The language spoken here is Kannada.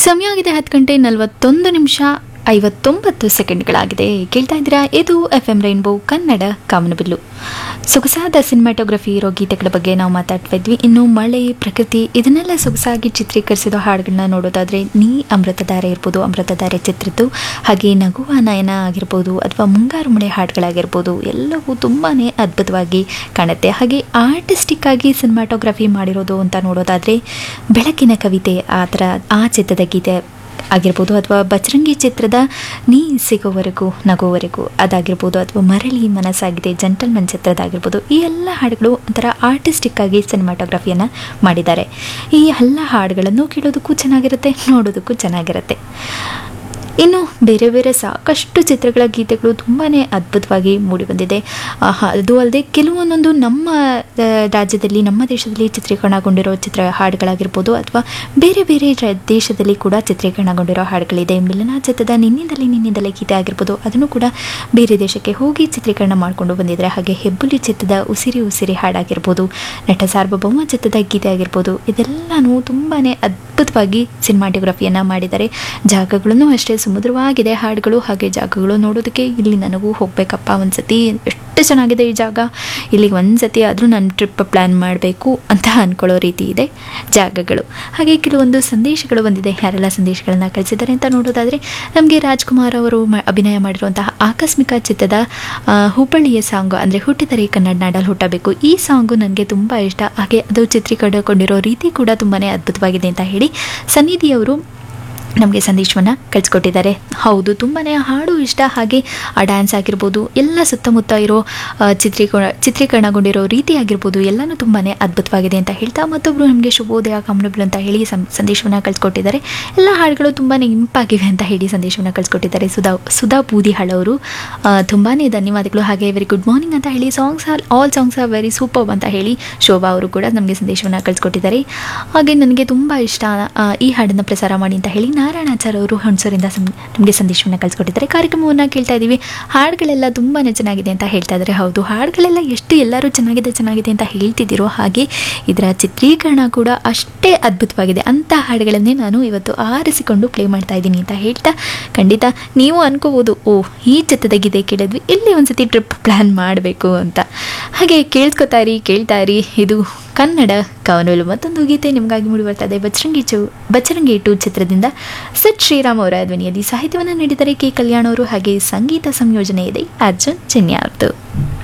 ಸಮಯ ಆಗಿದೆ 10 ಗಂಟೆ 41 ನಿಮಿಷ 59 ಸೆಕೆಂಡ್ಗಳಾಗಿದೆ. ಕೇಳ್ತಾ ಇದ್ದೀರಾ, ಇದು FM ರೈನ್ಬೋ ಕನ್ನಡ ಕಾಮನಬಿಲ್ಲು. ಸೊಗಸಾದ ಸಿನಿಮಾಟೋಗ್ರಫಿ ಇರೋ ಗೀತೆಗಳ ಬಗ್ಗೆ ನಾವು ಮಾತಾಡ್ತಾ ಇದ್ವಿ. ಇನ್ನು ಮಳೆ, ಪ್ರಕೃತಿ ಇದನ್ನೆಲ್ಲ ಸೊಗಸಾಗಿ ಚಿತ್ರೀಕರಿಸಿದ ಹಾಡುಗಳನ್ನ ನೋಡೋದಾದರೆ ನೀ ಅಮೃತಧಾರೆ ಇರ್ಬೋದು, ಅಮೃತಧಾರೆ ಚಿತ್ರದ್ದು, ಹಾಗೆ ನಗುವ ನಯನ ಆಗಿರ್ಬೋದು ಅಥವಾ ಮುಂಗಾರು ಮಳೆ ಹಾಡುಗಳಾಗಿರ್ಬೋದು, ಎಲ್ಲವೂ ತುಂಬಾ ಅದ್ಭುತವಾಗಿ ಕಾಣುತ್ತೆ. ಹಾಗೆ ಆರ್ಟಿಸ್ಟಿಕ್ ಆಗಿ ಸಿನಿಮಾಟೋಗ್ರಫಿ ಮಾಡಿರೋದು ಅಂತ ನೋಡೋದಾದರೆ ಬೆಳಕಿನ ಕವಿತೆ ಆ ಚಿತ್ರದ ಗೀತೆ ಆಗಿರ್ಬೋದು, ಅಥವಾ ಬಜರಂಗಿ ಚಿತ್ರದ ನೀ ಸಿಗೋವರೆಗೂ ನಗೋವರೆಗೂ ಅದಾಗಿರ್ಬೋದು, ಅಥವಾ ಮರಳಿ ಮನಸ್ಸಾಗಿದೆ ಜೆಂಟಲ್ಮನ್ ಚಿತ್ರದಾಗಿರ್ಬೋದು. ಈ ಎಲ್ಲ ಹಾಡುಗಳು ಒಂಥರ ಆರ್ಟಿಸ್ಟಿಕ್ ಆಗಿ ಸಿನಿಮಾಟೋಗ್ರಫಿಯನ್ನು ಮಾಡಿದ್ದಾರೆ. ಈ ಎಲ್ಲ ಹಾಡುಗಳನ್ನು ಕೇಳೋದಕ್ಕೂ ಚೆನ್ನಾಗಿರುತ್ತೆ, ನೋಡೋದಕ್ಕೂ ಚೆನ್ನಾಗಿರುತ್ತೆ. ಇನ್ನು ಬೇರೆ ಬೇರೆ ಸಾಕಷ್ಟು ಚಿತ್ರಗಳ ಗೀತೆಗಳು ತುಂಬಾ ಅದ್ಭುತವಾಗಿ ಮೂಡಿಬಂದಿದೆ. ಅದು ಅಲ್ಲದೆ ಕೆಲವೊಂದೊಂದು ನಮ್ಮ ರಾಜ್ಯದಲ್ಲಿ, ನಮ್ಮ ದೇಶದಲ್ಲಿ ಚಿತ್ರೀಕರಣಗೊಂಡಿರೋ ಹಾಡುಗಳಾಗಿರ್ಬೋದು, ಅಥವಾ ಬೇರೆ ಬೇರೆ ದೇಶದಲ್ಲಿ ಕೂಡ ಚಿತ್ರೀಕರಣಗೊಂಡಿರೋ ಹಾಡುಗಳಿದೆ. ಮಿಲನ ಚಿತ್ರದ ನಿನ್ನಿಂದಲೇ ಗೀತೆ ಆಗಿರ್ಬೋದು, ಅದನ್ನು ಕೂಡ ಬೇರೆ ದೇಶಕ್ಕೆ ಹೋಗಿ ಚಿತ್ರೀಕರಣ ಮಾಡಿಕೊಂಡು ಬಂದಿದ್ದಾರೆ. ಹಾಗೆ ಹೆಬ್ಬುಲಿ ಚಿತ್ರದ ಉಸಿರಿ ಉಸಿರಿ ಹಾಡಾಗಿರ್ಬೋದು, ನಟ ಸಾರ್ವಭೌಮ ಚಿತ್ರದ ಗೀತೆ ಆಗಿರ್ಬೋದು, ಇದೆಲ್ಲನೂ ತುಂಬಾ ಅದ್ಭುತವಾಗಿ ಸಿನಿಮಾಟೋಗ್ರಫಿಯನ್ನು ಮಾಡಿದ್ದಾರೆ. ಜಾಗಗಳನ್ನು ಅಷ್ಟೇ ಸುಮಧುರವಾಗಿದೆ ಹಾಡುಗಳು, ಹಾಗೆ ಜಾಗಗಳು ನೋಡೋದಕ್ಕೆ ಇಲ್ಲಿ ನನಗೂ ಹೋಗಬೇಕಪ್ಪ ಒಂದ್ಸತಿ, ಎಷ್ಟು ಚೆನ್ನಾಗಿದೆ ಈ ಜಾಗ, ಇಲ್ಲಿಗೆ ಒಂದ್ಸತಿ ಆದರೂ ನಾನು ಟ್ರಿಪ್ ಪ್ಲ್ಯಾನ್ ಮಾಡಬೇಕು ಅಂತ ಅಂದ್ಕೊಳ್ಳೋ ರೀತಿ ಇದೆ ಜಾಗಗಳು. ಹಾಗೆ ಕೆಲವೊಂದು ಸಂದೇಶಗಳು ಬಂದಿದೆ. ಯಾರೆಲ್ಲ ಸಂದೇಶಗಳನ್ನು ಕಳಿಸಿದ್ದಾರೆ ಅಂತ ನೋಡೋದಾದರೆ, ನಮಗೆ ರಾಜ್ಕುಮಾರ್ ಅವರು ಅಭಿನಯ ಮಾಡಿರುವಂತಹ ಆಕಸ್ಮಿಕ ಚಿತ್ರದ ಹುಬ್ಬಳ್ಳಿಯ ಸಾಂಗು, ಅಂದರೆ ಹುಟ್ಟಿದರೆ ಕನ್ನಡ ನಾಡಲ್ಲಿ ಹುಟ್ಟಬೇಕು, ಈ ಸಾಂಗು ನನಗೆ ತುಂಬ ಇಷ್ಟ. ಹಾಗೆ ಅದು ಚಿತ್ರೀಕರಣಗೊಂಡಿರೋ ರೀತಿ ಕೂಡ ತುಂಬಾ ಅದ್ಭುತವಾಗಿದೆ ಅಂತ ಹೇಳಿ ಸನ್ನಿಧಿಯವರು ನಮಗೆ ಸಂದೇಶವನ್ನು ಕಳಿಸ್ಕೊಟ್ಟಿದ್ದಾರೆ. ಹೌದು, ತುಂಬಾ ಹಾಡು ಇಷ್ಟ. ಹಾಗೆ ಆ ಡ್ಯಾನ್ಸ್ ಆಗಿರ್ಬೋದು, ಎಲ್ಲ ಸುತ್ತಮುತ್ತ ಇರೋ ಚಿತ್ರೀಕರಣಗೊಂಡಿರೋ ರೀತಿ ಆಗಿರ್ಬೋದು, ಎಲ್ಲನೂ ತುಂಬಾ ಅದ್ಭುತವಾಗಿದೆ ಅಂತ ಹೇಳ್ತಾ, ಮತ್ತೊಬ್ಬರು ನಮಗೆ ಶುಭೋದಯ ಕಾಮನಬಿಲ್ಲು ಅಂತ ಹೇಳಿ ಸಂದೇಶವನ್ನು ಕಳಿಸ್ಕೊಟ್ಟಿದ್ದಾರೆ. ಎಲ್ಲ ಹಾಡುಗಳು ತುಂಬಾ ಇಂಪಾಗಿವೆ ಅಂತ ಹೇಳಿ ಸಂದೇಶವನ್ನು ಕಳಿಸ್ಕೊಟ್ಟಿದ್ದಾರೆ. ಸುಧಾ ಬೂದಿಹಾಳ್ ಅವರು ತುಂಬಾ ಧನ್ಯವಾದಗಳು. ಹಾಗೆ ವೆರಿ ಗುಡ್ ಮಾರ್ನಿಂಗ್ ಅಂತ ಹೇಳಿ, all songs are very super ಅಂತ ಹೇಳಿ ಶೋಭಾ ಅವರು ಕೂಡ ನಮಗೆ ಸಂದೇಶವನ್ನು ಕಳಿಸ್ಕೊಟ್ಟಿದ್ದಾರೆ. ಹಾಗೆ ನನಗೆ ತುಂಬ ಇಷ್ಟ ಈ ಹಾಡನ್ನು ಪ್ರಸಾರ ಮಾಡಿ ಅಂತ ಹೇಳಿ ನಾರಾಯಣಾಚಾರ್ಯ ಅವರು ಹುಣಸೂರಿಂದ ನಮಗೆ ಸಂದೇಶವನ್ನು ಕಳಿಸ್ಕೊಟ್ಟಿದ್ದಾರೆ. ಕಾರ್ಯಕ್ರಮವನ್ನು ಕೇಳ್ತಾ ಇದ್ದೀವಿ, ಹಾಡುಗಳೆಲ್ಲ ತುಂಬಾ ಚೆನ್ನಾಗಿದೆ ಅಂತ ಹೇಳ್ತಾ ಇದ್ದಾರೆ. ಹೌದು, ಹಾಡುಗಳೆಲ್ಲ ಎಷ್ಟು ಎಲ್ಲರೂ ಚೆನ್ನಾಗಿದೆ ಅಂತ ಹೇಳ್ತಿದ್ದೀರೋ, ಹಾಗೆ ಇದರ ಚಿತ್ರೀಕರಣ ಕೂಡ ಅಷ್ಟೇ ಅದ್ಭುತವಾಗಿದೆ. ಅಂಥ ಹಾಡುಗಳನ್ನೇ ನಾನು ಇವತ್ತು ಆರಿಸಿಕೊಂಡು ಪ್ಲೇ ಮಾಡ್ತಾ ಇದ್ದೀನಿ ಅಂತ ಹೇಳ್ತಾ, ಖಂಡಿತ ನೀವು ಅನ್ಕೋಬೋದು, ಈ ಚಿತ್ರದ ಗೀತೆ ಕೇಳಿದ್ವಿ, ಇಲ್ಲಿ ಒಂದ್ಸತಿ ಟ್ರಿಪ್ ಪ್ಲ್ಯಾನ್ ಮಾಡಬೇಕು ಅಂತ. ಹಾಗೆ ಕೇಳ್ತಾ ಇರಿ, ಇದು ಕನ್ನಡ ಕಾವನೂಲು. ಮತ್ತೊಂದು ಗೀತೆ ನಿಮಗಾಗಿ ಮೂಡಿ ಬರ್ತಾ ಇದೆ, ಬಜರಂಗಿ 2 ಚಿತ್ರದಿಂದ ಸಿದ್ ಶ್ರೀರಾಮ್ ಅವರ ಧ್ವನಿಯಲ್ಲಿ. ಸಾಹಿತ್ಯವನ್ನು ನೀಡಿದರೆ ಕೆ ಕಲ್ಯಾಣ್ ಅವರು, ಹಾಗೆ ಸಂಗೀತ ಸಂಯೋಜನೆ ಇದೆ ಅರ್ಜುನ್ ಚಿನ್ಯ ಅವ್ರದ್ದು.